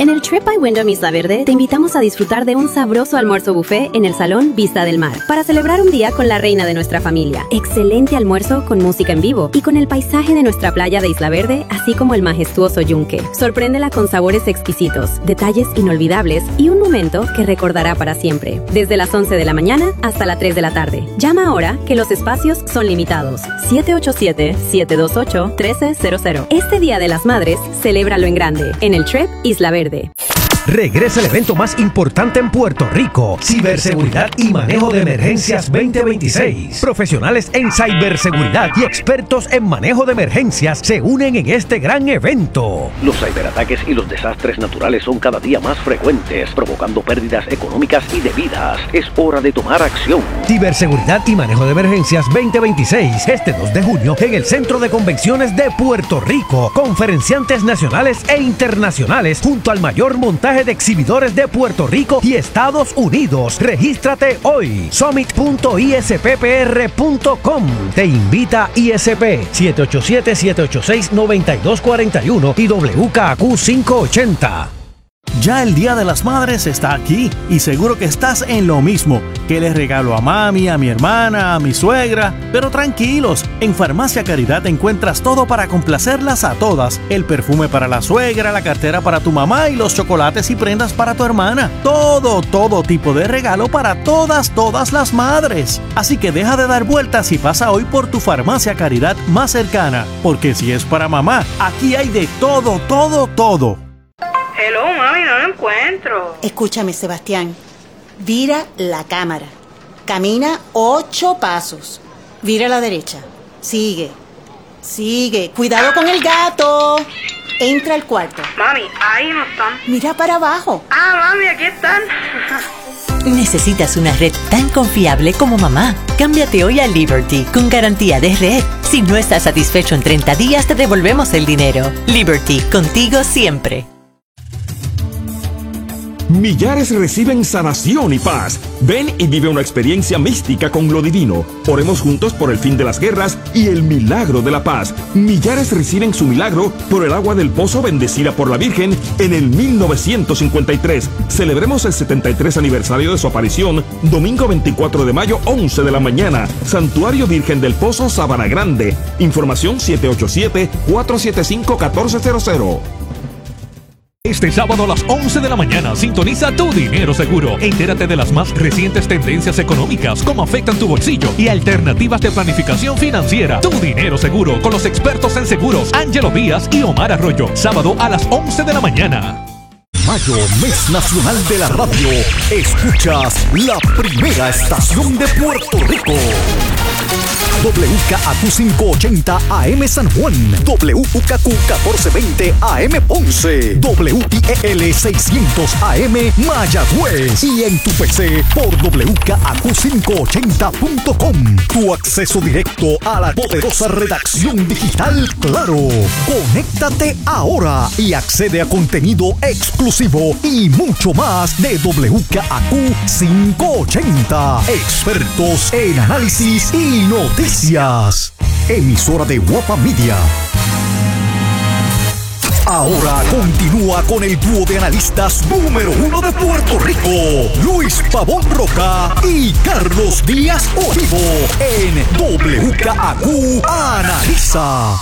En el Trip by Wyndham Isla Verde te invitamos a disfrutar de un sabroso almuerzo buffet en el Salón Vista del Mar para celebrar un día con la reina de nuestra familia. Excelente almuerzo con música en vivo y con el paisaje de nuestra playa de Isla Verde, así como el majestuoso yunque. Sorpréndela con sabores exquisitos, detalles inolvidables y un momento que recordará para siempre. Desde las 11 de la mañana hasta las 3 de la tarde. Llama ahora que los espacios son limitados. 787-728-1300. Este Día de las Madres, celébralo en grande en el Trip Isla Verde. Regresa el evento más importante en Puerto Rico, Ciberseguridad y Manejo de Emergencias 2026. Profesionales en ciberseguridad y expertos en manejo de emergencias se unen en este gran evento. Los ciberataques y los desastres naturales son cada día más frecuentes, provocando pérdidas económicas y de vidas. Es hora de tomar acción. Ciberseguridad y Manejo de Emergencias 2026, este 2 de junio en el Centro de Convenciones de Puerto Rico. Conferenciantes nacionales e internacionales junto al mayor montaje de exhibidores de Puerto Rico y Estados Unidos. Regístrate hoy. Summit.isppr.com. Te invita ISP 787-786-9241 y WKQ 580. Ya el Día de las Madres está aquí y seguro que estás en lo mismo. ¿Qué les regalo a mami, a mi hermana, a mi suegra? Pero tranquilos, en Farmacia Caridad encuentras todo para complacerlas a todas. El perfume para la suegra, la cartera para tu mamá y los chocolates y prendas para tu hermana. Todo tipo de regalo para todas las madres. Así que deja de dar vueltas y pasa hoy por tu Farmacia Caridad más cercana. Porque si es para mamá, aquí hay de todo. Hello, mami, no lo encuentro. Escúchame, Sebastián. Vira la cámara. Camina 8 pasos. Vira a la derecha. Sigue. Cuidado con el gato. Entra al cuarto. Mami, ahí no están. Mira para abajo. Ah, mami, aquí están. ¿Necesitas una red tan confiable como mamá? Cámbiate hoy a Liberty, con garantía de red. Si no estás satisfecho en 30 días, te devolvemos el dinero. Liberty, contigo siempre. Millares reciben sanación y paz. Ven y vive una experiencia mística con lo divino. Oremos juntos por el fin de las guerras y el milagro de la paz. Millares reciben su milagro por el agua del pozo bendecida por la Virgen en el 1953. Celebremos el 73 aniversario de su aparición, domingo 24 de mayo, 11 de la mañana. Santuario Virgen del Pozo, Sabana Grande. Información 787-475-1400. Este sábado a las 11 de la mañana sintoniza Tu Dinero Seguro. Entérate de las más recientes tendencias económicas, cómo afectan tu bolsillo y alternativas de planificación financiera. Tu Dinero Seguro con los expertos en seguros Ángelo Díaz y Omar Arroyo. Sábado a las 11 de la mañana. Mayo, mes nacional de la radio. Escuchas la primera estación de Puerto Rico. WKAQ 580 AM San Juan, WKQ 1420 AM Ponce, WIEL 600 AM Mayagüez y en tu PC por WKAQ580.com. Tu acceso directo a la poderosa redacción digital Claro. Conéctate ahora y accede a contenido exclusivo y mucho más de WKAQ 580. Expertos en análisis y noticias. Emisora de Guapa Media. Ahora continúa con el dúo de analistas número 1 de Puerto Rico, Luis Pavón Roca y Carlos Díaz Olivo, en WKAQ Analiza.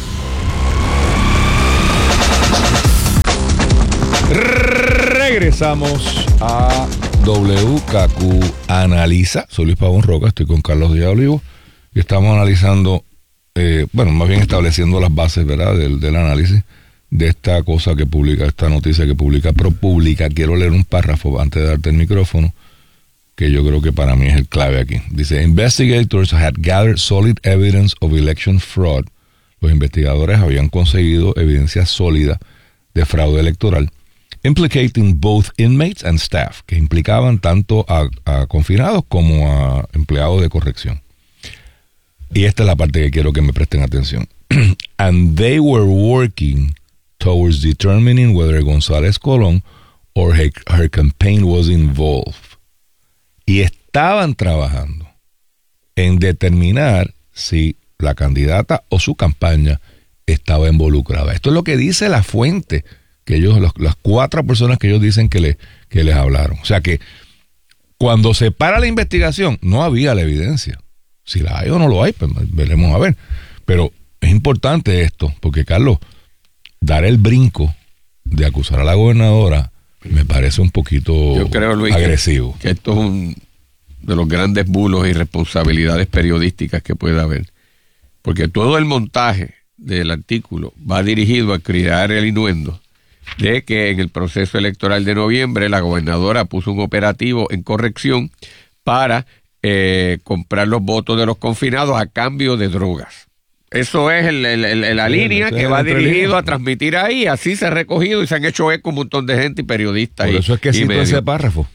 Regresamos a WKAQ Analiza. Soy Luis Pavón Roca, estoy con Carlos Díaz Olivo y estamos analizando, más bien estableciendo las bases, ¿verdad?, del análisis de esta cosa que publica, esta noticia que publica ProPublica. Quiero leer un párrafo antes de darte el micrófono, que yo creo que para mí es el clave aquí. Dice: Investigators had gathered solid evidence of election fraud. Los investigadores habían conseguido evidencia sólida de fraude electoral, implicating both inmates and staff, que implicaban tanto a confinados como a empleados de corrección. Y esta es la parte que quiero que me presten atención. And they were working towards determining whether González Colón or her campaign was involved. Y estaban trabajando en determinar si la candidata o su campaña estaba involucrada. Esto es lo que dice la fuente que ellos, las 4 personas que ellos dicen que les hablaron. O sea que cuando se para la investigación, no había la evidencia. Si la hay o no lo hay, pues veremos a ver. Pero es importante esto, porque Carlos, dar el brinco de acusar a la gobernadora me parece un poquito Yo creo, Luis, agresivo. Que esto es un de los grandes bulos e irresponsabilidades periodísticas que puede haber. Porque todo el montaje del artículo va dirigido a crear el innuendo de que en el proceso electoral de noviembre la gobernadora puso un operativo en corrección para comprar los votos de los confinados a cambio de drogas. Eso es la línea que va dirigido a transmitir ahí. Así se ha recogido y se han hecho eco un montón de gente y periodistas. Por eso es que cito ese párrafo.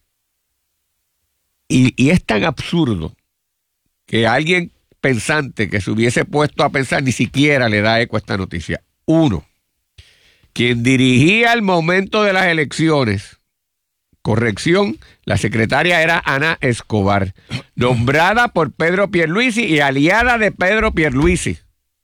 Y es tan absurdo que alguien pensante que se hubiese puesto a pensar ni siquiera le da eco a esta noticia. Uno, quien dirigía el momento de las elecciones, corrección, la secretaria era Ana Escobar, nombrada por Pedro Pierluisi y aliada de Pedro Pierluisi.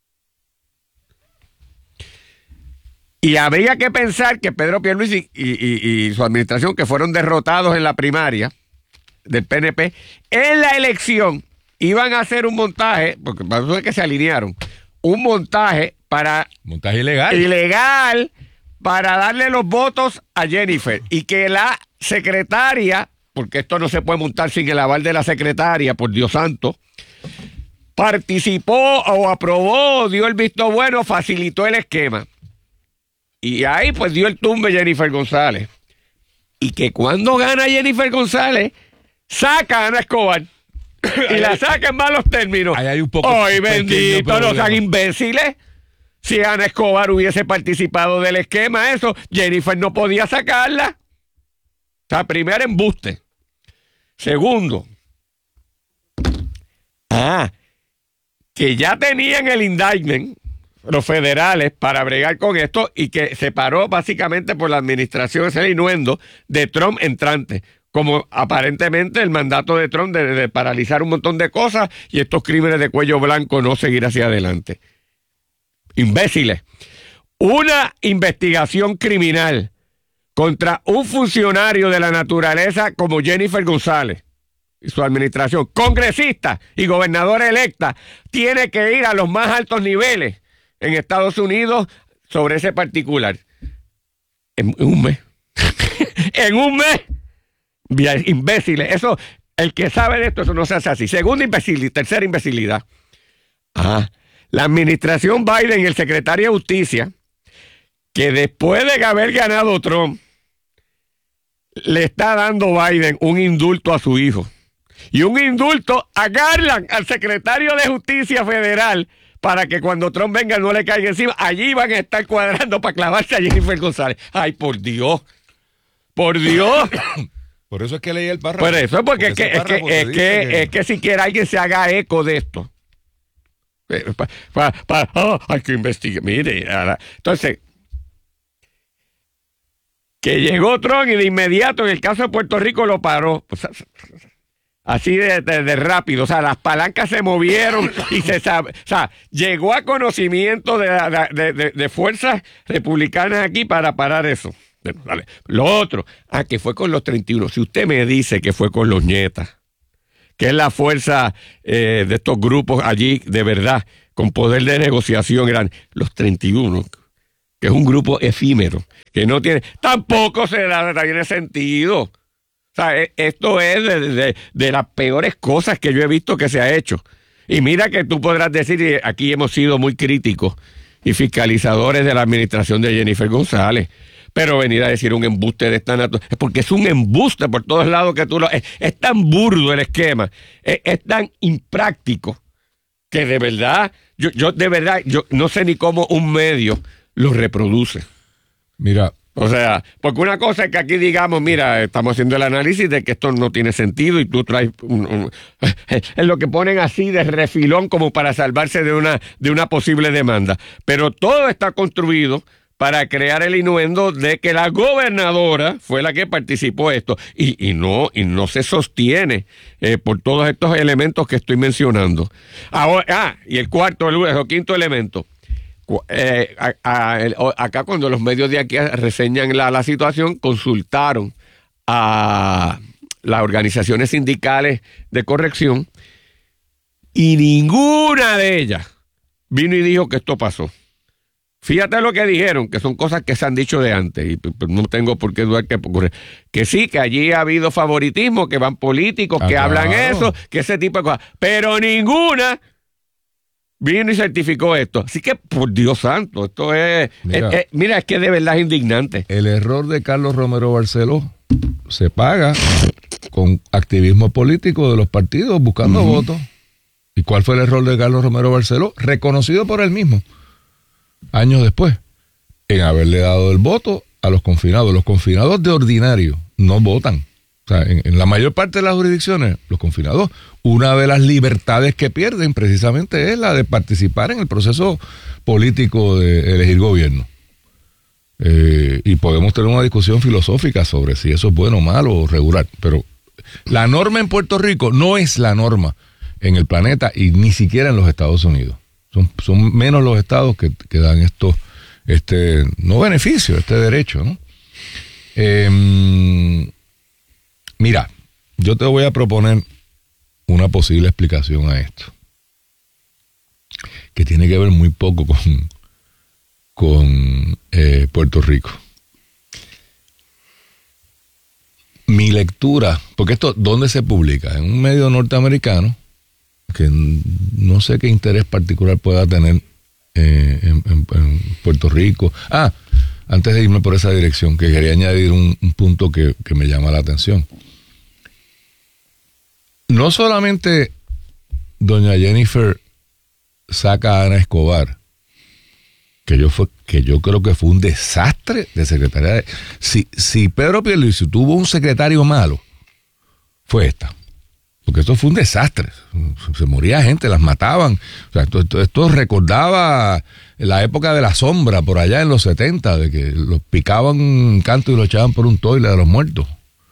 Y habría que pensar que Pedro Pierluisi y su administración, que fueron derrotados en la primaria del PNP, en la elección iban a hacer un montaje, porque pasó que se alinearon, un montaje ilegal para darle los votos a Jennifer, y que la secretaria, porque esto no se puede montar sin el aval de la secretaria, por Dios santo, participó o aprobó, dio el visto bueno, facilitó el esquema. Y ahí pues dio el tumbe Jennifer González. Y que cuando gana Jennifer González, saca a Ana Escobar. Y la saca en malos términos. Ahí hay un poco. ¡Ay, bendito! No sean imbéciles. Si Ana Escobar hubiese participado del esquema, eso, Jennifer no podía sacarla. O sea, primero, embuste. Segundo, que ya tenían el indictment, los federales, para bregar con esto, y que se paró básicamente por la administración, ese innuendo de Trump entrante, como aparentemente el mandato de Trump de paralizar un montón de cosas y estos crímenes de cuello blanco no seguir hacia adelante. Imbéciles. Una investigación criminal contra un funcionario de la naturaleza como Jennifer González y su administración, congresista y gobernadora electa, tiene que ir a los más altos niveles en Estados Unidos sobre ese particular. En un mes. En un mes. Imbéciles. Eso, el que sabe de esto, eso no se hace así. Segunda imbecilidad, tercera imbecilidad. La administración Biden y el secretario de Justicia, que después de haber ganado Trump, le está dando Biden un indulto a su hijo. Y un indulto a Garland, al secretario de Justicia Federal, para que cuando Trump venga no le caiga encima. Allí van a estar cuadrando para clavarse a Jennifer González. ¡Ay, por Dios! ¡Por Dios! Por eso es que leí el párrafo. Por eso, porque es que siquiera alguien se haga eco de esto. Hay que investigar. Mire, entonces, que llegó Trump y de inmediato en el caso de Puerto Rico lo paró. Pues, así de rápido. O sea, las palancas se movieron y se sabe. O sea, llegó a conocimiento de fuerzas republicanas aquí para parar eso. Vale. Lo otro, que fue con los 31. Si usted me dice que fue con los nietas, que es la fuerza de estos grupos allí, de verdad, con poder de negociación, eran los 31, que es un grupo efímero, que no tiene, tampoco tiene sentido. O sea, esto es de las peores cosas que yo he visto que se ha hecho. Y mira que tú podrás decir, y aquí hemos sido muy críticos y fiscalizadores de la administración de Jennifer González, pero venir a decir un embuste de esta naturaleza, es porque es un embuste por todos lados que tú es tan burdo el esquema, es tan impráctico, que de verdad, yo no sé ni cómo un medio lo reproduce. Mira. O sea, porque una cosa es que aquí digamos, mira, estamos haciendo el análisis de que esto no tiene sentido y tú traes es lo que ponen así de refilón como para salvarse de una posible demanda. Pero todo está construido para crear el innuendo de que la gobernadora fue la que participó en esto y no se sostiene por todos estos elementos que estoy mencionando. Ahora, y el quinto elemento. Acá cuando los medios de aquí reseñan la situación, consultaron a las organizaciones sindicales de corrección y ninguna de ellas vino y dijo que esto pasó. Fíjate lo que dijeron, que son cosas que se han dicho de antes, y no tengo por qué dudar que ocurre. Que sí, que allí ha habido favoritismo, que van políticos, que hablan eso, que ese tipo de cosas. Pero ninguna vino y certificó esto. Así que, por Dios santo, esto es... Mira, es que de verdad es indignante. El error de Carlos Romero Barceló se paga con activismo político de los partidos buscando votos. ¿Y cuál fue el error de Carlos Romero Barceló? Reconocido por él mismo, años después, en haberle dado el voto a los confinados. Los confinados de ordinario no votan. O sea, en la mayor parte de las jurisdicciones, los confinados, una de las libertades que pierden precisamente es la de participar en el proceso político de elegir gobierno. Y podemos tener una discusión filosófica sobre si eso es bueno, malo o regular, pero la norma en Puerto Rico no es la norma en el planeta y ni siquiera en los Estados Unidos. Son menos los estados que dan estos, no beneficio, este derecho, ¿no? Mira, yo te voy a proponer una posible explicación a esto, que tiene que ver muy poco con Puerto Rico. Mi lectura, porque esto, ¿dónde se publica? En un medio norteamericano, que no sé qué interés particular pueda tener en Puerto Rico. Antes de irme por esa dirección, que quería añadir un punto que me llama la atención. No solamente doña Jennifer saca a Ana Escobar, que yo creo que fue un desastre de secretaría. Si Pedro Pierluisi tuvo un secretario malo, fue esta. Porque esto fue un desastre. Se moría gente, las mataban. O sea, esto recordaba la época de la sombra, por allá en los 70, de que los picaban un canto y lo echaban por un toile de los muertos.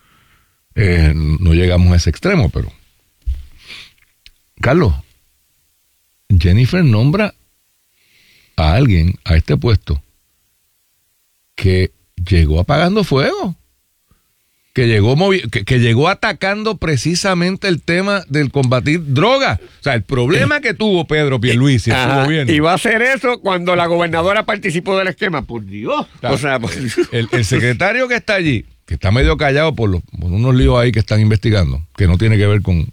No llegamos a ese extremo, pero... Carlos, Jennifer nombra a alguien a este puesto que llegó apagando fuego. Que llegó atacando precisamente el tema del combatir drogas. O sea, el problema que tuvo Pedro Pierluisi en su gobierno. Y va a hacer eso cuando la gobernadora participó del esquema. Por Dios. O sea, el secretario que está allí, que está medio callado por unos líos ahí que están investigando, que no tiene que ver con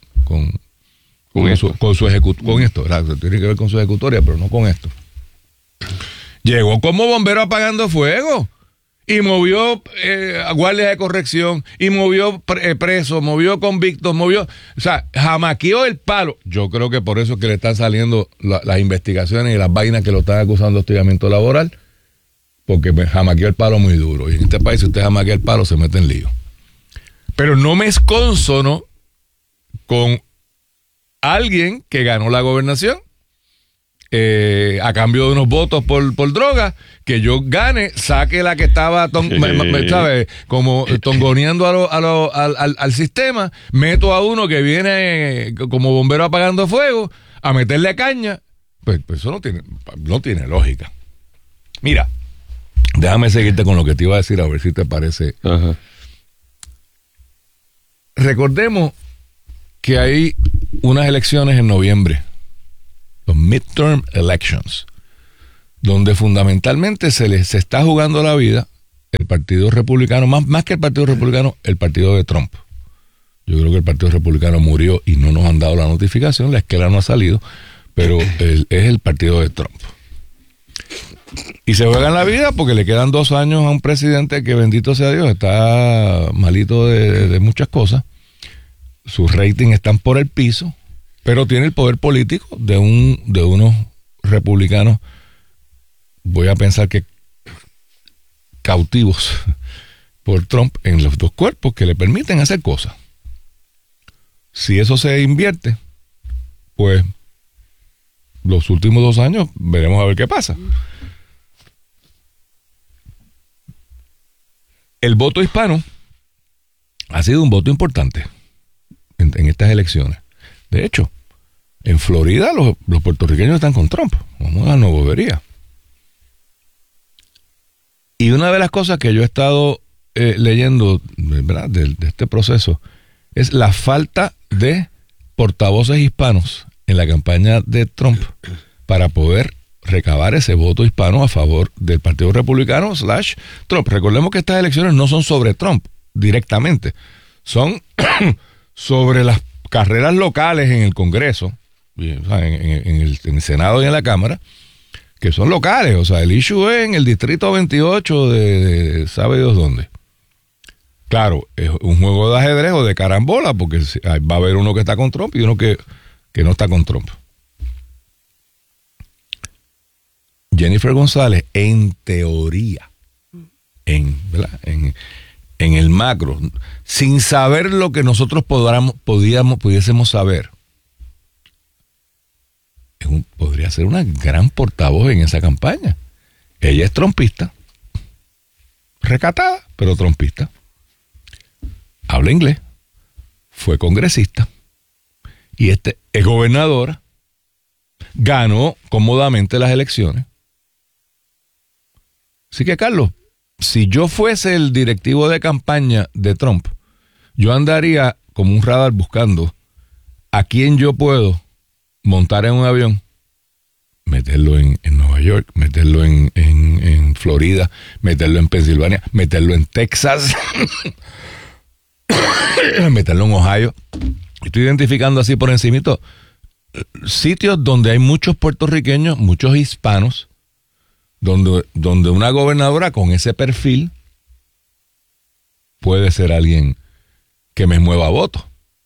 esto, ¿verdad? Tiene que ver con su ejecutoria, pero no con esto. Llegó como bombero apagando fuego. Y movió guardias de corrección, y movió presos, movió convictos, o sea, jamaqueó el palo. Yo creo que por eso es que le están saliendo las investigaciones y las vainas que lo están acusando de hostigamiento laboral, porque jamaqueó el palo muy duro. Y en este país, si usted jamaquea el palo, se mete en lío. Pero no me es cónsono con alguien que ganó la gobernación a cambio de unos votos por droga, que yo gane, saque la que estaba ¿sabes? Como tongoneando al sistema, meto a uno que viene como bombero apagando fuego a meterle caña. Pues eso no tiene lógica. Mira, déjame seguirte con lo que te iba a decir, a ver si te parece. Ajá. Recordemos que hay unas elecciones en noviembre, los midterm elections, donde fundamentalmente se está jugando la vida el Partido Republicano, más que el Partido Republicano, el partido de Trump. Yo creo que el Partido Republicano murió y no nos han dado la notificación, la esquela no ha salido, pero es el partido de Trump. Y se juegan la vida porque le quedan 2 años a un presidente que, bendito sea Dios, está malito de muchas cosas. Sus ratings están por el piso, pero tiene el poder político de unos republicanos, voy a pensar que cautivos por Trump en los 2 cuerpos que le permiten hacer cosas. Si eso se invierte, pues los últimos 2 años veremos a ver qué pasa. El voto hispano ha sido un voto importante en estas elecciones. De hecho, en Florida los puertorriqueños están con Trump. Vamos a la no bobería. Y una de las cosas que yo he estado leyendo, ¿verdad?, de este proceso, es la falta de portavoces hispanos en la campaña de Trump para poder recabar ese voto hispano a favor del Partido Republicano / Trump. Recordemos que estas elecciones no son sobre Trump directamente, son sobre las carreras locales en el Congreso, en el Senado y en la Cámara, que son locales. O sea, el issue es en el distrito 28 de sabe Dios dónde. Claro, es un juego de ajedrez o de carambola, porque va a haber uno que está con Trump y uno que no está con Trump. Jennifer González, en teoría, en el macro, sin saber lo que nosotros pudiésemos saber, podría ser una gran portavoz en esa campaña. Ella es trumpista, recatada, pero trumpista. Habla inglés, fue congresista y es gobernadora, ganó cómodamente las elecciones. Así que, Carlos, si yo fuese el directivo de campaña de Trump, yo andaría como un radar buscando a quién yo puedo montar en un avión, meterlo en Nueva York, meterlo en Florida, meterlo en Pensilvania, meterlo en Texas, meterlo en Ohio. Estoy identificando así por encimito sitios donde hay muchos puertorriqueños, muchos hispanos, donde una gobernadora con ese perfil puede ser alguien que me mueva votos.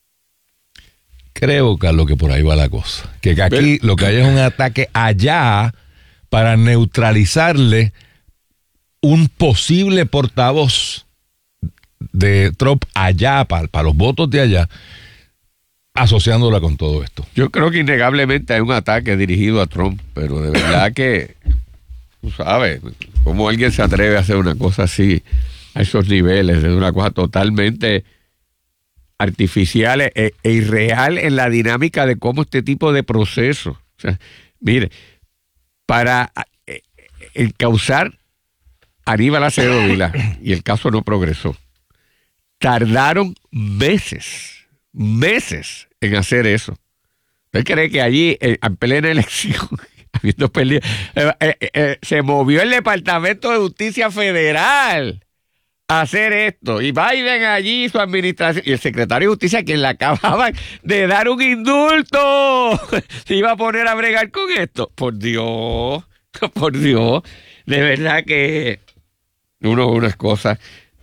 Creo, Carlos, que por ahí va la cosa. Que aquí lo que hay es un ataque allá para neutralizarle un posible portavoz de Trump allá, para los votos de allá, asociándola con todo esto. Yo creo que innegablemente hay un ataque dirigido a Trump, pero de verdad que, tú sabes, ¿cómo alguien se atreve a hacer una cosa así, a esos niveles, de una cosa totalmente artificial e irreal en la dinámica de cómo este tipo de procesos? O sea, mire, para encauzar a Aníbal Acevedo Vilá, y el caso no progresó, tardaron meses en hacer eso. ¿Usted cree que allí, en plena elección, habiendo perdido, se movió el Departamento de Justicia Federal a hacer esto? Y Biden allí, su administración, y el secretario de Justicia, quien le acababan de dar un indulto, se iba a poner a bregar con esto. Por Dios, de verdad que unas cosas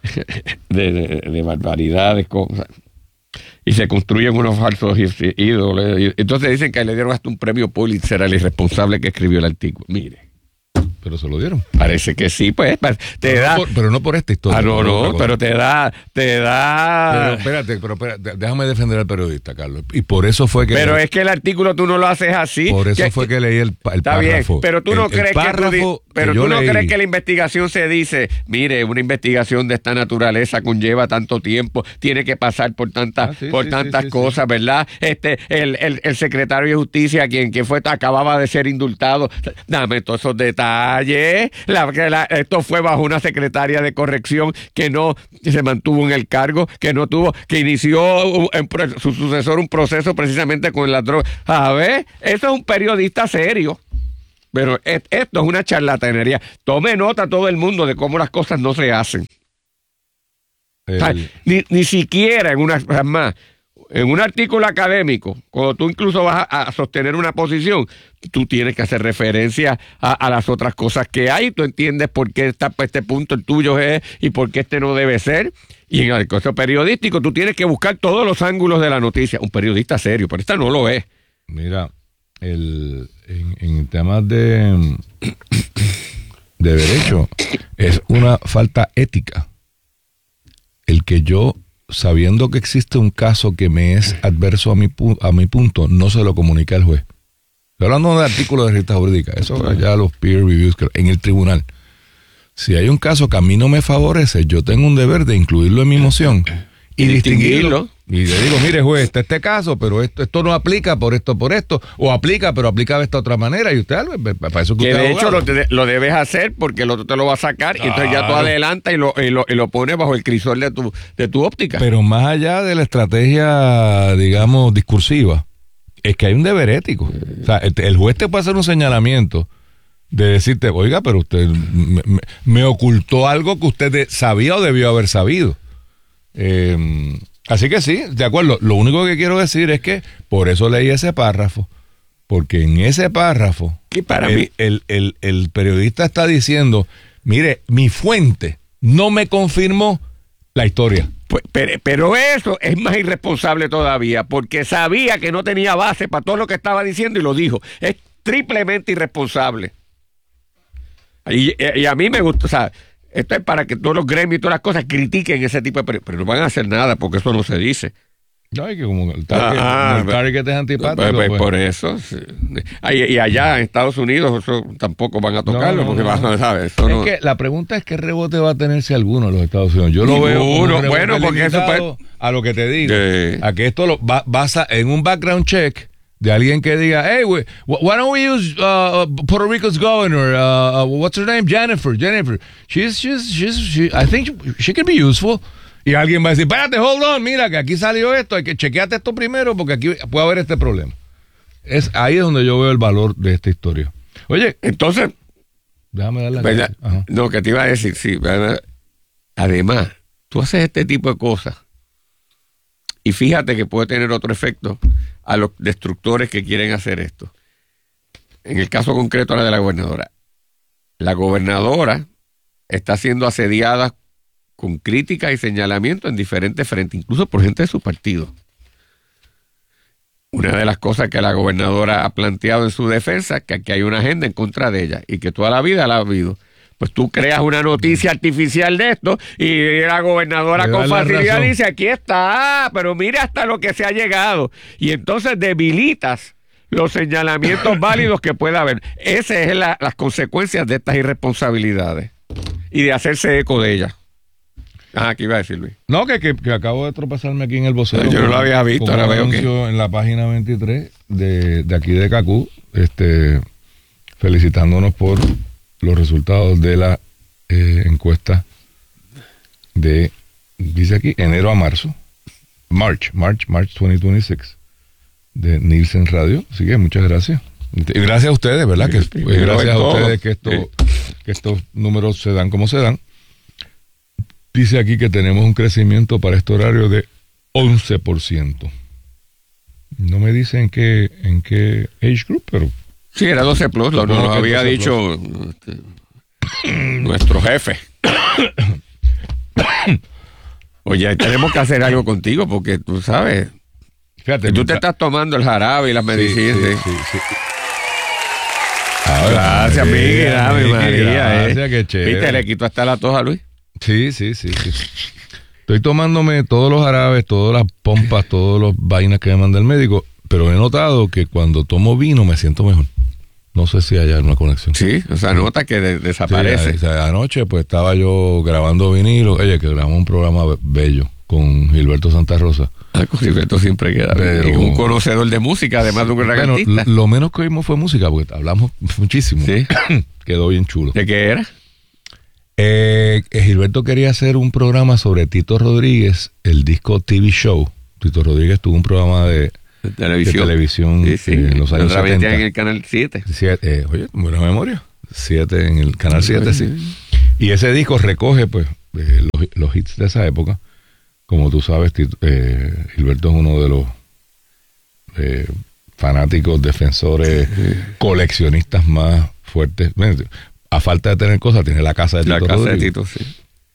de barbaridades, cosas. Y se construyen unos falsos ídolos. Entonces dicen que le dieron hasta un premio Pulitzer al irresponsable que escribió el artículo. Mire. ¿Pero se lo dieron? Parece que sí, pues. Pero no por esta historia. Pero te da. Pero espérate, déjame defender al periodista, Carlos. Y por eso fue que. Pero es que el artículo tú no lo haces así. Por eso fue que leí el está párrafo. Bien, pero tú no crees que crees que la investigación se dice, mire, una investigación de esta naturaleza conlleva tanto tiempo, tiene que pasar por tantas cosas, ¿verdad? El secretario de Justicia, quien fue, acababa de ser indultado. Dame todos esos detalles. Esto fue bajo una secretaria de corrección que no se mantuvo en el cargo, que inició su sucesor un proceso precisamente con la droga. A ver, eso es un periodista serio. Pero esto es una charlatanería. Tome nota todo el mundo de cómo las cosas no se hacen. Ni siquiera en un artículo académico, cuando tú incluso vas a sostener una posición, tú tienes que hacer referencia a las otras cosas que hay. Tú entiendes por qué este punto el tuyo es y por qué este no debe ser. Y en el caso periodístico, tú tienes que buscar todos los ángulos de la noticia. Un periodista serio, pero esta no lo es. Mira, en temas de derecho, es una falta ética el que yo, sabiendo que existe un caso que me es adverso a mi punto, no se lo comunique al juez. Estoy hablando de artículos de revista jurídica, eso ya los peer reviews en el tribunal. Si hay un caso que a mí no me favorece, yo tengo un deber de incluirlo en mi moción y distinguirlo Y le digo, mire juez, está este caso, pero esto no aplica por esto, o aplica, pero aplica de esta otra manera, y usted, para eso que de usted hecho lo debes hacer porque el otro te lo va a sacar, y entonces ya tú adelantas y lo pones bajo el crisol de tu óptica. Pero más allá de la estrategia, digamos, discursiva, es que hay un deber ético. O sea, el juez te puede hacer un señalamiento de decirte, oiga, pero usted me ocultó algo que usted sabía o debió haber sabido. Así que sí, de acuerdo. Lo único que quiero decir es que por eso leí ese párrafo, porque en ese párrafo y para mí el periodista está diciendo, mire, mi fuente no me confirmó la historia. Pues, pero eso es más irresponsable todavía, porque sabía que no tenía base para todo lo que estaba diciendo y lo dijo. Es triplemente irresponsable. Y a mí me gusta, o sea, esto es para que todos los gremios y todas las cosas critiquen ese tipo de... Pero no van a hacer nada porque eso no se dice. No, es que como el target es antipático. Pues. Por eso. Sí. Y allá en Estados Unidos eso tampoco van a tocarlo porque van a saber. Eso es que la pregunta es qué rebote va a tener si alguno en los Estados Unidos. Yo lo veo como un bueno, porque eso puede... a lo que te digo. A que esto lo basa en un background check de alguien que diga, hey, why don't we use Puerto Rico's governor, what's her name? Jennifer. I think she can be useful. Y alguien va a decir, espérate, hold on, mira que aquí salió esto, hay que chequeate esto primero porque aquí puede haber este problema. Ahí es donde yo veo el valor de esta historia. Oye, entonces, déjame darle la no, que te iba a decir, sí, además, tú haces este tipo de cosas y fíjate que puede tener otro efecto a los destructores que quieren hacer esto. En el caso concreto de la gobernadora está siendo asediada con críticas y señalamientos en diferentes frentes, incluso por gente de su partido. Una de las cosas que la gobernadora ha planteado en su defensa es que aquí hay una agenda en contra de ella y que toda la vida la ha habido. Pues tú creas una noticia artificial de esto y la gobernadora con facilidad dice, aquí está, pero mira hasta lo que se ha llegado. Y entonces debilitas los señalamientos válidos que pueda haber. Esas son las consecuencias de estas irresponsabilidades y de hacerse eco de ellas. ¿Qué iba a decir, Luis? No, que acabo de tropezarme aquí en el vocero. Yo no lo había visto, ahora veo que... en la página 23 de aquí de CACU, felicitándonos por los resultados de la encuesta de, dice aquí, enero a marzo, March 2026, de Nielsen Radio. Así que muchas gracias. Y gracias a ustedes, ¿verdad? Gracias a ustedes que estos números se dan como se dan. Dice aquí que tenemos un crecimiento para este horario de 11%. No me dice en qué age group, pero... Sí, era 12 plus, lo nos había dicho nuestro jefe. Oye, tenemos que hacer algo contigo porque tú sabes, fíjate, tú te estás tomando el jarabe y las medicinas. Sí. Gracias, Miguel, María. Gracias, qué chévere. ¿Viste? Le quitó hasta la tos a Luis. Sí. Estoy tomándome todos los jarabes, todas las pompas, todas las vainas que me manda el médico, pero he notado que cuando tomo vino me siento mejor. No sé si hay una conexión. Sí, o sea, nota que desaparece. Sí, anoche pues estaba yo grabando vinilo, que grabamos un programa bello con Gilberto Santa Rosa. Con Gilberto siempre queda un conocedor de música, además de un gran artista. Lo menos que oímos fue música, porque hablamos muchísimo. Sí. Quedó bien chulo. ¿De qué era? Gilberto quería hacer un programa sobre Tito Rodríguez, el disco TV Show. Tito Rodríguez tuvo un programa de televisión en los años 70. En el canal 7. Oye, buena memoria. 7 en el canal 7, sí. Y ese disco recoge pues los hits de esa época. Como tú sabes, Gilberto es uno de los fanáticos, defensores, coleccionistas más fuertes. A falta de tener cosas, tiene la casa de Tito. La casa de Tito, sí.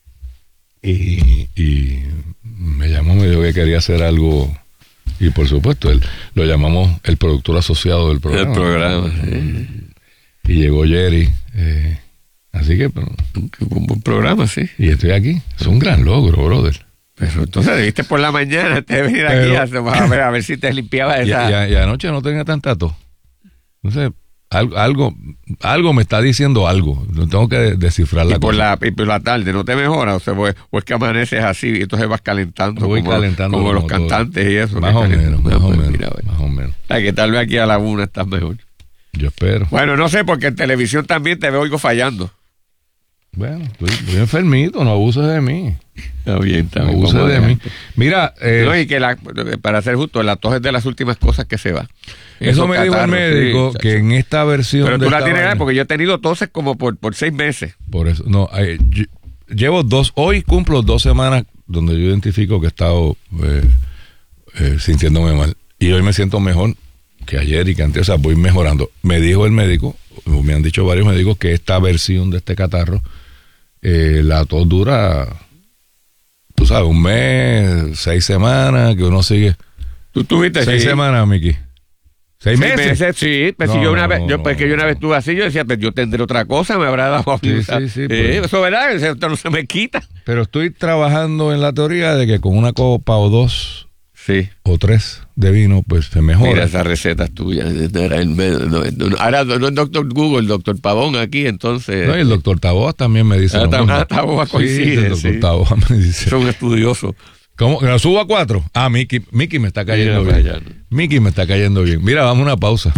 Y me llamó, me dijo que quería hacer algo. Y por supuesto, lo llamamos el productor asociado del programa. El programa, sí. Y llegó Jerry. Así que... un buen programa, sí. Y estoy aquí. Es un gran logro, brother. Pero entonces debiste por la mañana te venir aquí a ver si te limpiaba esa... Y anoche no tenía tanta tos. Entonces, Algo me está diciendo algo. Tengo que descifrar la cosa. Y por la tarde no te mejora, o es que amaneces así y entonces vas calentando. Voy calentando como los cantantes y eso. Más o menos. Que tal vez aquí a la 1 estás mejor. Yo espero. Bueno, no sé, porque en televisión también te oigo fallando. Bueno, estoy enfermito, no abuses de mí. Está bien. No abuses de mí. Mira, no, y que para ser justo, la tos es de las últimas cosas que se va. Eso me dijo el médico, sí, que en esta versión. Pero tú la tienes, porque yo he tenido toses como por 6 meses. Por eso, no, llevo hoy cumplo 2 semanas donde yo identifico que he estado sintiéndome mal. Y hoy me siento mejor que ayer y que antes, o sea, voy mejorando. Me dijo el médico, me han dicho varios médicos, que esta versión de este catarro, la tos dura, tú sabes, 1 mes, 6 semanas, que uno sigue. ¿Tú tuviste 6 semanas, Miki? 6 meses. Sí, pues si yo una vez estuve así, yo decía, pues yo tendré otra cosa, me habrá dado. Sí, eso, ¿verdad? Eso no se me quita. Pero estoy trabajando en la teoría de que con una copa o 2 o 3 de vino, pues se mejora. Mira esas recetas tuyas. Ahora no es doctor Google, el doctor Pavón aquí, entonces. No, y el doctor Taboas también me dice. Taboa coincide. Sí, el doctor Taboas me dice. Son estudiosos. ¿Cómo? ¿Que lo subo a 4? Miki me está cayendo bien. Miki me está cayendo bien. Mira, vamos a una pausa.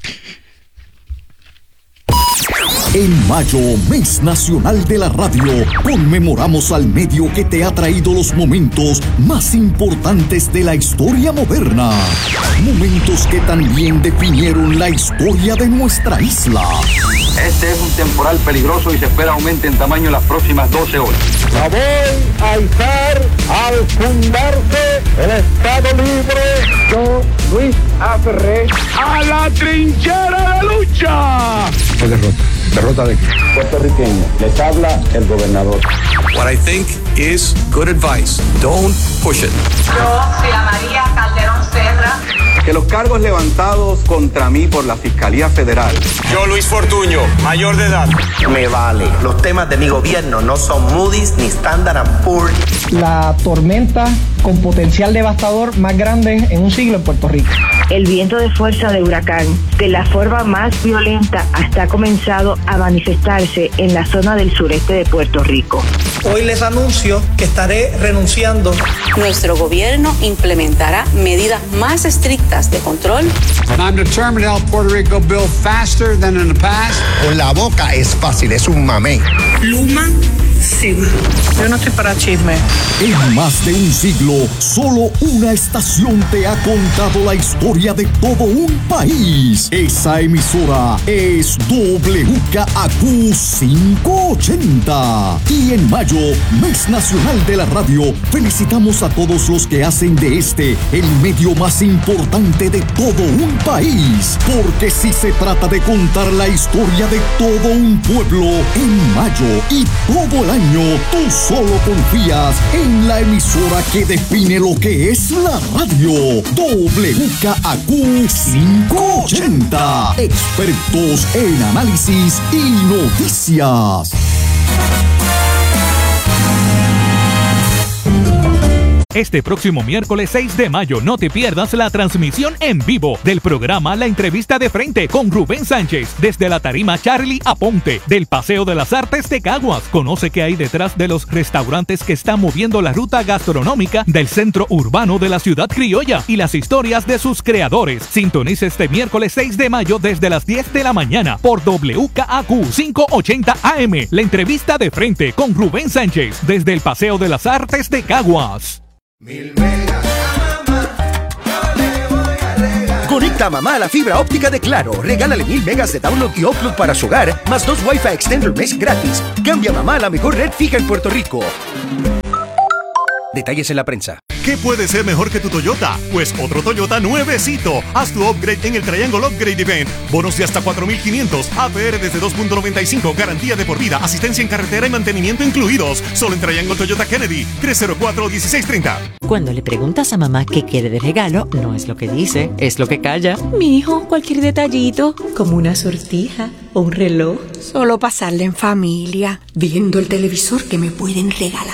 En mayo, mes nacional de la radio, conmemoramos al medio que te ha traído los momentos más importantes de la historia moderna. Momentos que también definieron la historia de nuestra isla. Este es un temporal peligroso y se espera aumente en tamaño en las próximas 12 horas. La voy a izar al fundarse el Estado Libre. Yo, Luis A. Ferré, a la trinchera de lucha. ¿Derrota de qué? Puertorriqueño. Les habla el gobernador. What I think is good advice. Don't push it. Yo, Sila María Calderón Cedra. Que los cargos levantados contra mí por la Fiscalía Federal. Yo, Luis Fortuño, mayor de edad. Me vale. Los temas de mi gobierno no son Moody's ni Standard & Poor's. La tormenta con potencial devastador más grande en un siglo en Puerto Rico. El viento de fuerza de huracán, de la forma más violenta, hasta ha comenzado a manifestarse en la zona del sureste de Puerto Rico. Hoy les anuncio que estaré renunciando. Nuestro gobierno implementará medidas más estrictas de control. I'm determined to help Puerto Rico build faster than in the past. Con la boca es fácil, es un mamey. Luma se va. Yo no estoy para chisme. En más de un siglo, solo una estación te ha contado la historia de todo un país. Esa emisora es WKAQ 580. Y en mayo, mes nacional de la radio, felicitamos a todos los que hacen de este el medio más importante de todo un país. Porque si se trata de contar la historia de todo un pueblo, en mayo y todo el año, tú solo confías en la emisora que define lo que es la radio. WKAQ 580. Expertos en análisis y noticias. Este próximo miércoles 6 de mayo no te pierdas la transmisión en vivo del programa La Entrevista de Frente con Rubén Sánchez desde la tarima Charlie Aponte del Paseo de las Artes de Caguas. Conoce qué hay detrás de los restaurantes que están moviendo la ruta gastronómica del centro urbano de la ciudad criolla y las historias de sus creadores. Sintoniza este miércoles 6 de mayo desde las 10 de la mañana por WKAQ 580 AM. La Entrevista de Frente con Rubén Sánchez desde el Paseo de las Artes de Caguas. 1000 megas a mamá, yo le voy a regalar. Conecta a mamá a la fibra óptica de Claro. Regálale 1000 megas de download y upload para su hogar, más 2 Wi-Fi Extender mes gratis. Cambia a mamá a la mejor red fija en Puerto Rico. Detalles en la prensa. ¿Qué puede ser mejor que tu Toyota? Pues otro Toyota nuevecito. Haz tu upgrade en el Triangle Upgrade Event. Bonos de hasta $4,500. APR desde 2.95. Garantía de por vida. Asistencia en carretera y mantenimiento incluidos. Solo en Triangle Toyota Kennedy. 304-1630. Cuando le preguntas a mamá qué quiere de regalo, no es lo que dice, es lo que calla. Mi hijo, cualquier detallito, como una sortija o un reloj. Solo pasarle en familia, viendo el televisor que me pueden regalar.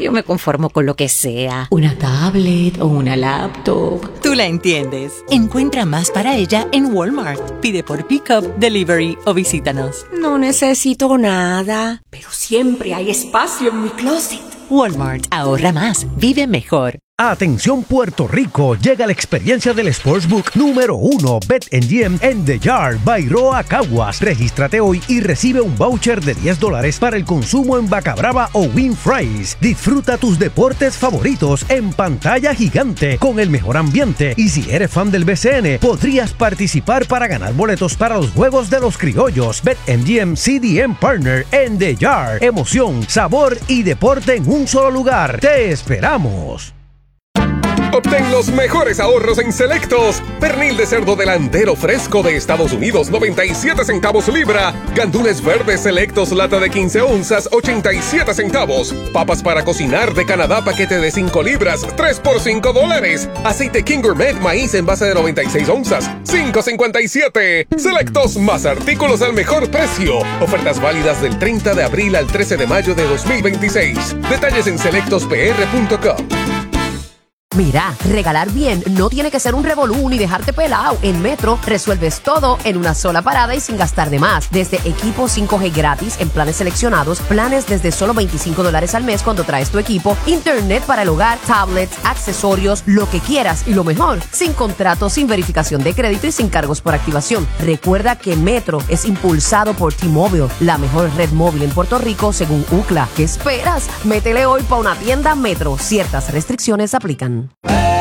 Yo me conformo con lo que sea. Una tablet o una laptop. Tú la entiendes. Encuentra más para ella en Walmart. Pide por Pickup, Delivery o visítanos. No necesito nada, pero siempre hay espacio en mi closet. Walmart, ahorra más, vive mejor. Atención Puerto Rico, llega la experiencia del Sportsbook número 1 BetMGM en The Yard by Roa Caguas. Regístrate hoy y recibe un voucher de $10 para el consumo en Vaca Brava o Win Fries. Disfruta tus deportes favoritos en pantalla gigante con el mejor ambiente, y si eres fan del BCN podrías participar para ganar boletos para los Juegos de los Criollos. BetMGM CDM Partner en The Yard. Emoción, sabor y deporte en un solo lugar. ¡Te esperamos! Obtén los mejores ahorros en Selectos. Pernil de cerdo delantero fresco de Estados Unidos, 97 centavos libra. Gandules verdes selectos, lata de 15 onzas, 87 centavos. Papas para cocinar de Canadá, paquete de 5 libras, 3 por $5. Aceite King Gourmet, maíz en base de 96 onzas, $5.57. Selectos, más artículos al mejor precio. Ofertas válidas del 30 de abril al 13 de mayo de 2026. Detalles en selectospr.com. Mira, regalar bien no tiene que ser un revolú ni dejarte pelado. En Metro resuelves todo en una sola parada y sin gastar de más. Desde equipo 5G gratis en planes seleccionados, planes desde solo $25 al mes cuando traes tu equipo, internet para el hogar, tablets, accesorios, lo que quieras y lo mejor, sin contrato, sin verificación de crédito y sin cargos por activación. Recuerda que Metro es impulsado por T-Mobile, la mejor red móvil en Puerto Rico según UCLA. ¿Qué esperas? Métele hoy pa' una tienda Metro. Ciertas restricciones aplican.